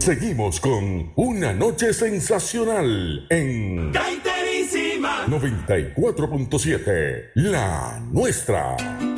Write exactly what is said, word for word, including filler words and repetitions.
Seguimos con Una Noche Sensacional en Gaiterísima noventa y cuatro punto siete, La Nuestra.